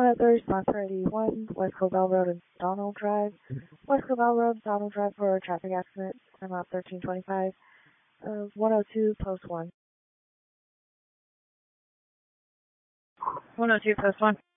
103 response for 81, West Cobell Road and Donald Drive. West Cobell Road, Donald Drive for a traffic accident, time out 1325. 102, post 1. 102, post 1.